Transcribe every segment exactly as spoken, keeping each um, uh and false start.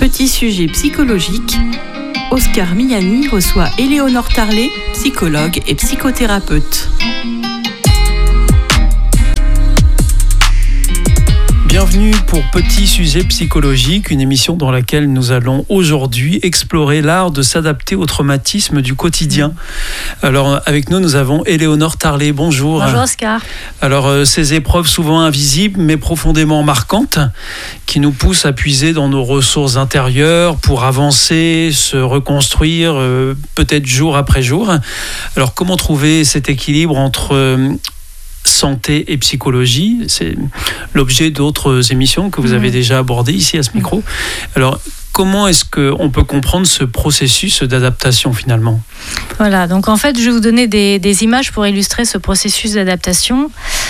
Petit sujet psychologique, Oscar Miani reçoit Éléonore Tarlet, psychologue et psychothérapeute. Bienvenue pour Petit sujet psychologique, une émission dans laquelle nous allons aujourd'hui explorer l'art de s'adapter au traumatisme du quotidien. Alors avec nous, nous avons Éléonore Tarlet. Bonjour. Bonjour Oscar. Alors euh, ces épreuves souvent invisibles mais profondément marquantes qui nous poussent à puiser dans nos ressources intérieures pour avancer, se reconstruire euh, peut-être jour après jour. Alors comment trouver cet équilibre entre euh, santé et psychologie? C'est l'objet d'autres émissions que vous avez déjà abordées ici à ce micro. Alors, comment est-ce qu'on peut comprendre ce processus d'adaptation finalement? Voilà, donc en fait, je vais vous donner des, des images pour illustrer ce processus d'adaptation.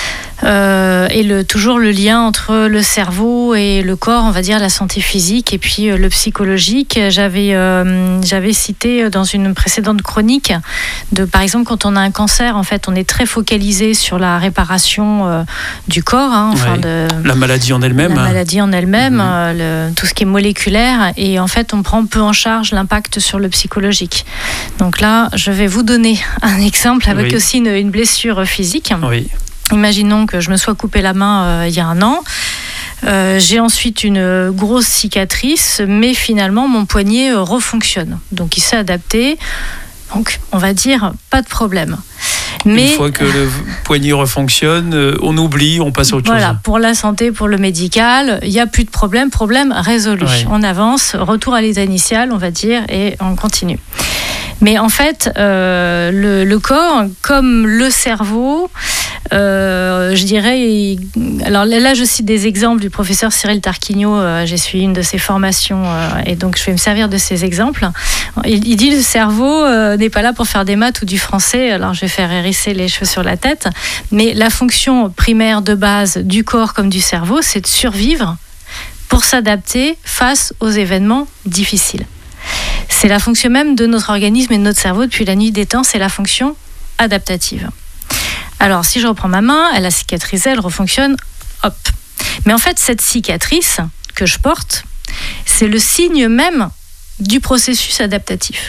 Euh, et le, toujours le lien entre le cerveau et le corps, on va dire la santé physique et puis euh, le psychologique. J'avais, euh, j'avais cité dans une précédente chronique, de, par exemple quand on a un cancer, en fait on est très focalisé sur la réparation euh, du corps, hein, enfin oui. de, la maladie en elle-même. La maladie en elle-même, mmh. euh, le, tout ce qui est moléculaire, et en fait on prend peu en charge l'impact sur le psychologique. Donc là, je vais vous donner un exemple avec oui. aussi une, une blessure physique. Oui. Imaginons que je me sois coupé la main euh, il y a un an. Euh, j'ai ensuite une grosse cicatrice, mais finalement mon poignet euh, refonctionne. Donc il s'est adapté. Donc on va dire pas de problème. Mais, une fois que le poignet refonctionne, euh, on oublie, on passe à autre voilà, chose. Pour la santé, pour le médical, il n'y a plus de problème, problème résolu. Ouais. On avance, retour à l'état initial, on va dire, et on continue. Mais en fait, euh, le, le corps, comme le cerveau, euh, je dirais... Alors là, je cite des exemples du professeur Cyril Tarquinio. Euh, j'ai suivi une de ses formations euh, et donc je vais me servir de ces exemples. Il, il dit le cerveau euh, n'est pas là pour faire des maths ou du français. Alors je vais faire hérisser les cheveux sur la tête. Mais la fonction primaire de base du corps comme du cerveau, c'est de survivre pour s'adapter face aux événements difficiles. C'est la fonction même de notre organisme et de notre cerveau depuis la nuit des temps, c'est la fonction adaptative. Alors, si je reprends ma main, elle a cicatrisé, elle refonctionne, hop. Mais en fait, cette cicatrice que je porte, c'est le signe même du processus adaptatif.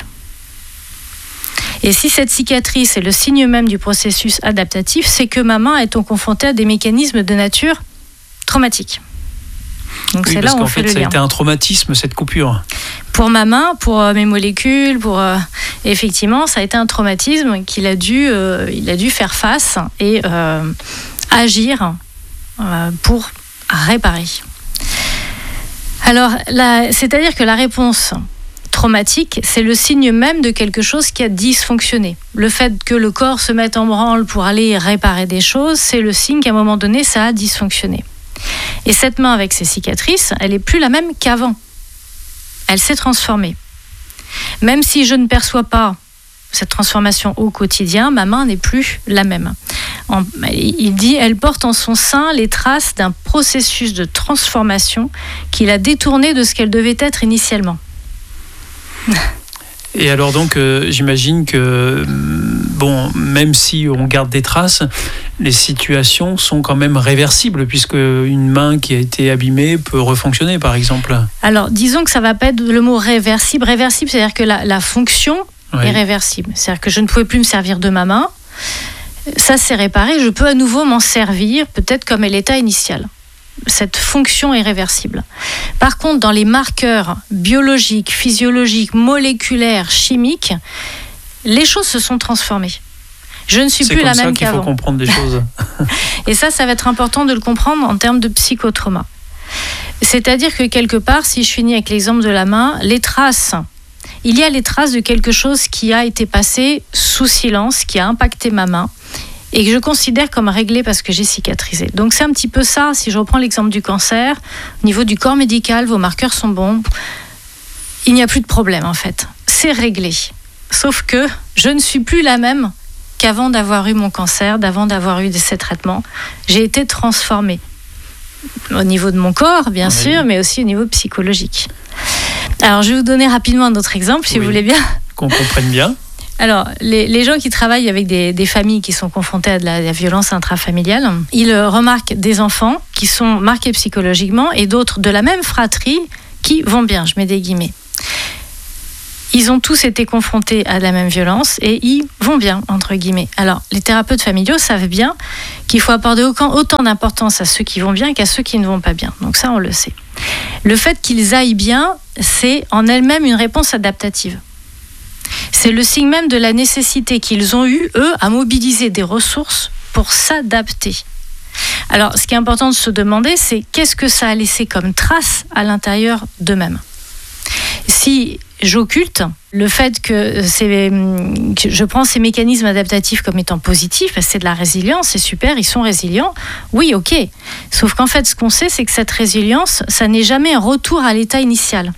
Et si cette cicatrice est le signe même du processus adaptatif, c'est que ma main est confrontée à des mécanismes de nature traumatique. Donc oui, c'est parce là où on qu'en fait, fait, le ça lien. a été un traumatisme, cette coupure. Pour ma main, pour euh, mes molécules, pour euh, effectivement, ça a été un traumatisme qu'il a dû, euh, il a dû faire face et euh, agir euh, pour réparer. Alors, la, c'est-à-dire que la réponse traumatique, c'est le signe même de quelque chose qui a dysfonctionné. Le fait que le corps se mette en branle pour aller réparer des choses, c'est le signe qu'à un moment donné, ça a dysfonctionné. Et cette main avec ses cicatrices, elle n'est plus la même qu'avant. Elle s'est transformée. Même si je ne perçois pas cette transformation au quotidien, ma main n'est plus la même. En, il dit, elle porte en son sein les traces d'un processus de transformation qui l'a détournée de ce qu'elle devait être initialement. Et alors donc, euh, j'imagine que, bon, même si on garde des traces, les situations sont quand même réversibles, puisque une main qui a été abîmée peut refonctionner, par exemple. Alors, disons que ça ne va pas être le mot réversible. Réversible, c'est-à-dire que la, la fonction oui. est réversible. C'est-à-dire que je ne pouvais plus me servir de ma main. Ça, c'est réparé. Je peux à nouveau m'en servir, peut-être comme à l'état initial. Cette fonction est réversible. Par contre, dans les marqueurs biologiques, physiologiques, moléculaires, chimiques, les choses se sont transformées. Je ne suis c'est plus la même qu'avant. C'est comme ça qu'il faut comprendre des choses. Et ça, ça va être important de le comprendre en termes de psychotrauma. C'est-à-dire que quelque part, si je finis avec l'exemple de la main, les traces, il y a les traces de quelque chose qui a été passé sous silence, qui a impacté ma main, et que je considère comme réglé parce que j'ai cicatrisé. Donc c'est un petit peu ça, si je reprends l'exemple du cancer, au niveau du corps médical, vos marqueurs sont bons, il n'y a plus de problème en fait, c'est réglé. Sauf que je ne suis plus la même qu'avant d'avoir eu mon cancer, d'avant d'avoir eu ces traitements. J'ai été transformée, au niveau de mon corps bien oui. sûr, mais aussi au niveau psychologique. Alors je vais vous donner rapidement un autre exemple, si oui. vous voulez bien. Qu'on comprenne bien. Alors, les, les gens qui travaillent avec des, des familles qui sont confrontées à de la, de la violence intrafamiliale, ils remarquent des enfants qui sont marqués psychologiquement et d'autres de la même fratrie qui vont bien, je mets des guillemets. Ils ont tous été confrontés à la même violence et ils vont bien, entre guillemets. Alors, les thérapeutes familiaux savent bien qu'il faut accorder autant d'importance à ceux qui vont bien qu'à ceux qui ne vont pas bien. Donc ça, on le sait. Le fait qu'ils aillent bien, c'est en elle-même une réponse adaptative. C'est le signe même de la nécessité qu'ils ont eu, eux, à mobiliser des ressources pour s'adapter. Alors, ce qui est important de se demander, c'est qu'est-ce que ça a laissé comme trace à l'intérieur d'eux-mêmes. Si j'occulte le fait que, c'est, que je prends ces mécanismes adaptatifs comme étant positifs, c'est de la résilience, c'est super, ils sont résilients, oui, ok. Sauf qu'en fait, ce qu'on sait, c'est que cette résilience, ça n'est jamais un retour à l'état initial.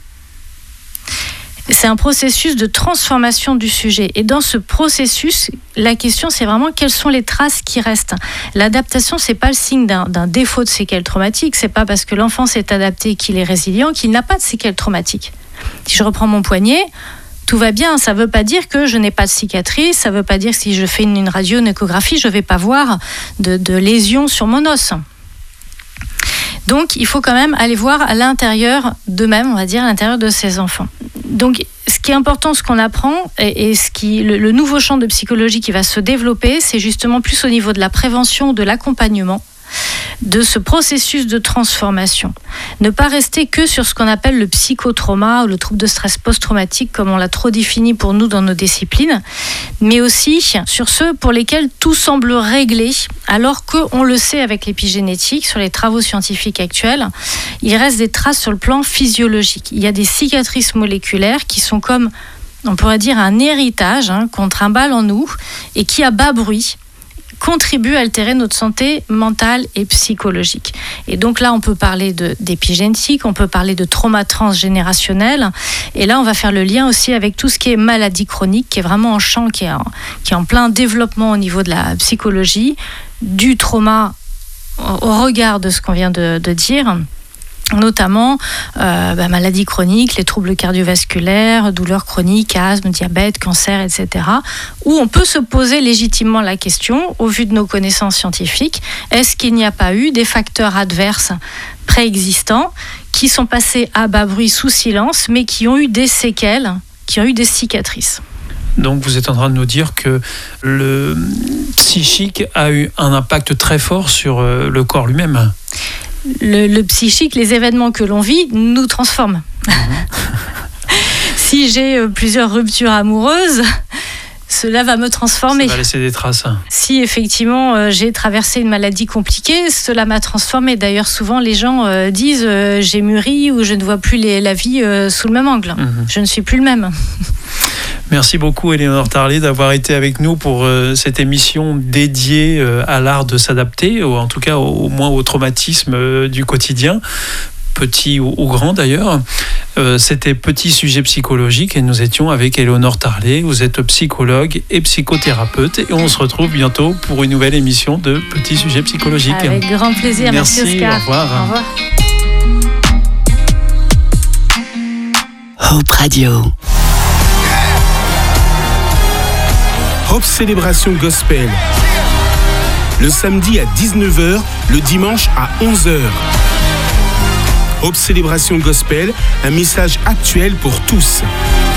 C'est un processus de transformation du sujet. Et dans ce processus, la question, c'est vraiment quelles sont les traces qui restent. L'adaptation, c'est pas le signe d'un, d'un défaut de séquelles traumatiques. C'est pas parce que l'enfant s'est adapté qu'il est résilient qu'il n'a pas de séquelles traumatiques. Si je reprends mon poignet, tout va bien. Ça veut pas dire que je n'ai pas de cicatrice. Ça veut pas dire que si je fais une, une radio, une échographie, je vais pas voir de, de lésions sur mon os. Donc, il faut quand même aller voir à l'intérieur d'eux-mêmes, on va dire, à l'intérieur de ces enfants. Donc, ce qui est important, ce qu'on apprend, et, et ce qui, le, le nouveau champ de psychologie qui va se développer, c'est justement plus au niveau de la prévention, de l'accompagnement, de ce processus de transformation. Ne pas rester que sur ce qu'on appelle le psychotrauma ou le trouble de stress post-traumatique, comme on l'a trop défini pour nous dans nos disciplines, mais aussi sur ceux pour lesquels tout semble réglé, alors qu'on le sait avec l'épigénétique, sur les travaux scientifiques actuels, il reste des traces sur le plan physiologique. Il y a des cicatrices moléculaires qui sont comme, on pourrait dire, un héritage hein, qu'on trimballe en nous et qui, à bas bruit, contribue à altérer notre santé mentale et psychologique. Et donc là, on peut parler de, d'épigénétique, on peut parler de trauma transgénérationnel. Et là, on va faire le lien aussi avec tout ce qui est maladie chronique, qui est vraiment en champ, qui est en, qui est en plein développement au niveau de la psychologie, du trauma au regard de ce qu'on vient de, de dire. Notamment euh, bah, maladies chroniques, les troubles cardiovasculaires, douleurs chroniques, asthme, diabète, cancer, et cetera. Où on peut se poser légitimement la question, au vu de nos connaissances scientifiques, est-ce qu'il n'y a pas eu des facteurs adverses préexistants qui sont passés à bas bruit sous silence, mais qui ont eu des séquelles, qui ont eu des cicatrices? Donc vous êtes en train de nous dire que le psychique a eu un impact très fort sur le corps lui-même. Le, le psychique, les événements que l'on vit, nous transforment. Mmh. Si j'ai plusieurs ruptures amoureuses, cela va me transformer. Ça va laisser des traces. Si effectivement euh, j'ai traversé une maladie compliquée, cela m'a transformé. D'ailleurs, souvent les gens euh, disent euh, j'ai mûri ou je ne vois plus les, la vie euh, sous le même angle. Mmh. Je ne suis plus le même. Merci beaucoup Éléonore Tarlet d'avoir été avec nous pour euh, cette émission dédiée euh, à l'art de s'adapter, ou en tout cas au, au moins au traumatisme euh, du quotidien, petit ou, ou grand d'ailleurs. Euh, c'était Petit Sujet Psychologique et nous étions avec Éléonore Tarlet. Vous êtes psychologue et psychothérapeute et on se retrouve bientôt pour une nouvelle émission de Petit Sujet Psychologique. Avec grand plaisir. Merci, merci Oscar. Au revoir. Au revoir. Hope Radio. Hope Célébration Gospel. Le samedi à dix-neuf heures, le dimanche à onze heures. Hope Célébration Gospel, un message actuel pour tous.